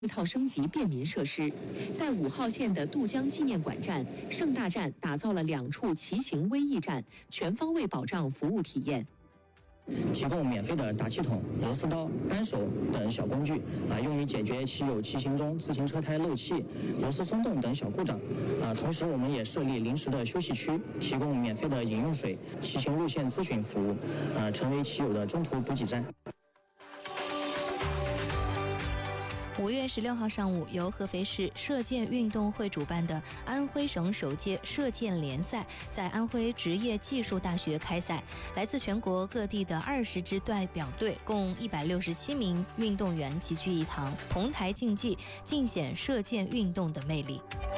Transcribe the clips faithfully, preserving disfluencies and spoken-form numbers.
一套升级便民设施，在五号线的渡江纪念馆站、盛大站打造了两处骑行微驿站，全方位保障服务体验。 提供免费的打气筒、螺丝刀、扳手等小工具啊，用于解决骑友骑行中自行车胎漏气、螺丝松动等小故障啊。同时，我们也设立临时的休息区，提供免费的饮用水、骑行路线咨询服务，啊，成为骑友的中途补给站。 五月十六号上午，由合肥市射箭运动会主办的安徽省首届射箭联赛在安徽职业技术大学开赛，来自全国各地的二十支代表队，共一百六十七名运动员齐聚一堂，同台竞技，尽显射箭运动的魅力。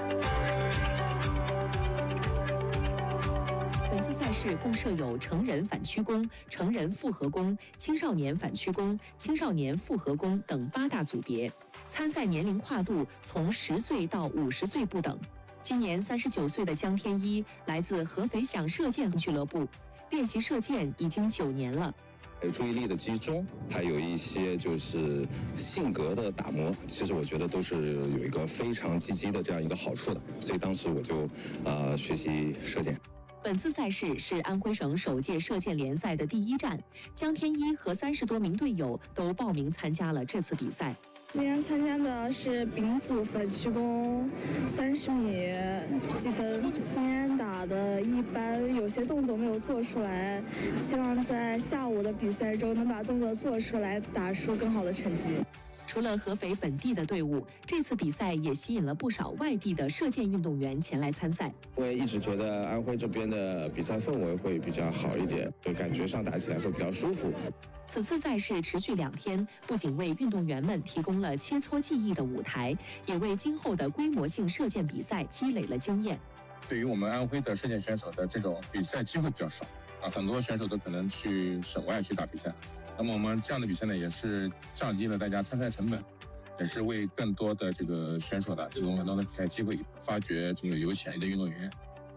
本次赛事共设有成人反曲弓、成人复合弓、青少年反曲弓、青少年复合弓等八大组别，参赛年龄跨度从十岁到五十岁不等。今年三十九岁的江天一来自合肥响射箭俱乐部，练习射箭已经九年了。 注意力的集中，还有一些就是性格的打磨，其实我觉得都是有一个非常积极的这样一个好处的，所以当时我就呃学习射箭。 本次赛事是安徽省首届射箭联赛的第一站，江天一和三十多名队友都报名参加了这次比赛。 今天参加的是丙组反曲弓三十米积分，今天打的一般，有些动作没有做出来，希望在下午的比赛中能把动作做出来，打出更好的成绩。 除了合肥本地的队伍，这次比赛也吸引了不少外地的射箭运动员前来参赛。 我也一直觉得安徽这边的比赛氛围会比较好一点，就感觉上打起来会比较舒服。 此次赛事持续两天，不仅为运动员们提供了切磋技艺的舞台，也为今后的规模性射箭比赛积累了经验。 对于我们安徽的射箭选手的这种比赛机会比较少啊，很多选手都可能去省外去打比赛。那么我们这样的比赛呢，也是降低了大家参赛成本，也是为更多的这个选手呢提供更多的比赛机会，发掘这个有潜力的运动员。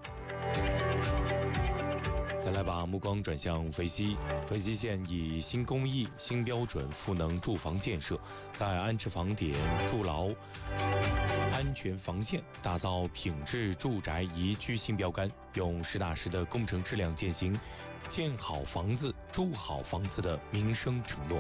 再来把目光转向肥西，肥西县以新工艺、新标准赋能住房建设，在安置房点筑牢安全防线，打造品质住宅宜居新标杆，用实打实的工程质量践行建好房子、住好房子的民生承诺。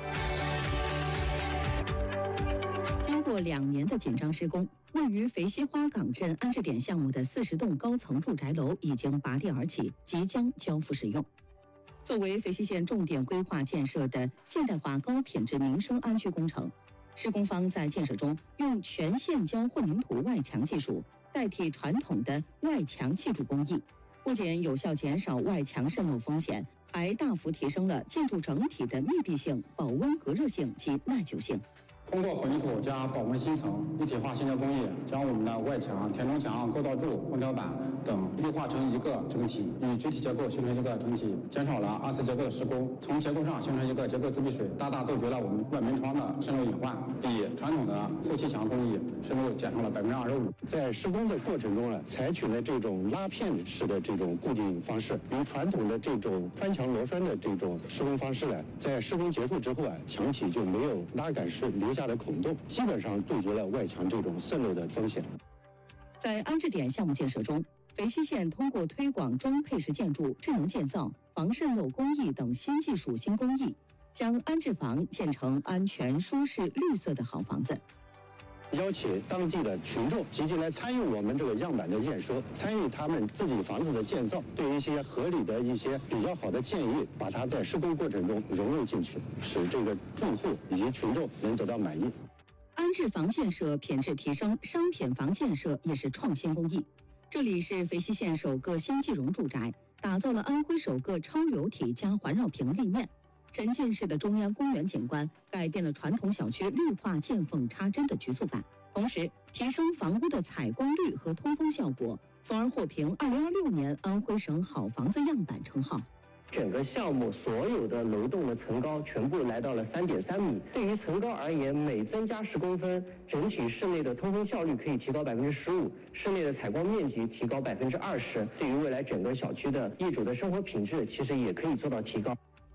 经过两年的紧张施工，位于肥西花岗镇安置点项目的四十栋高层住宅楼已经拔地而起，即将交付使用。作为肥西县重点规划建设的现代化高品质民生安居工程，施工方在建设中用全线胶混凝土外墙技术代替传统的外墙砌筑工艺，不仅有效减少外墙渗漏风险，还大幅提升了建筑整体的密闭性、保温隔热性及耐久性。 通过混凝土加保温新层一体化线胶工艺，将我们的外墙、填充墙、构造柱、空调板等绿化成一个整体，与主体结构形成一个整体，减少了二次结构的施工，从结构上形成一个结构自闭水，大大杜绝了我们外门窗的渗漏隐患，比传统的后砌墙工艺渗漏减少了百分之二十五。 在施工的过程中呢，采取了这种拉片式的这种固定方式，与传统的这种穿墙螺栓的这种施工方式呢，在施工结束之后啊，墙体就没有拉杆式留下的孔洞，基本上杜绝了外墙这种渗漏的风险。 在安置点项目建设中，肥西县通过推广中配式建筑、智能建造、防渗漏工艺等新技术新工艺，将安置房建成安全、舒适、绿色的好房子。 邀请当地的群众积极来参与我们这个样板的验收，参与他们自己房子的建造，对一些合理的一些比较好的建议，把它在施工过程中融入进去，使这个住户以及群众能得到满意。 安置房建设品质提升，商品房建设也是创新工艺。这里是肥西县首个新技融住宅，打造了安徽首个超流体加环绕屏立面。沉浸式的中央公园景观改变了传统小区绿化见缝插针的局促感，同时提升房屋的采光率和通风效果，从而获评二零二六年安徽省好房子样板称号。 整个项目所有的楼栋的层高全部来到了三点三米。对于层高而言，每增加十公分，整体室内的通风效率可以提高百分之十五，室内的采光面积提高百分之二十。对于未来整个小区的业主的生活品质，其实也可以做到提高。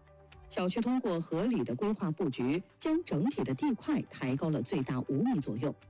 小区通过合理的规划布局，将整体的地块抬高了最大五米左右。